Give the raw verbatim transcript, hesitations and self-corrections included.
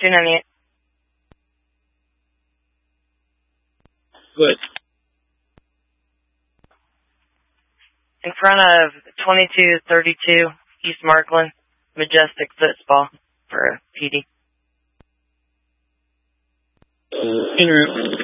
two ninety-eight. Good. In front of twenty-two thirty-two East Markland, Majestic Football for a P D. Uh, in route.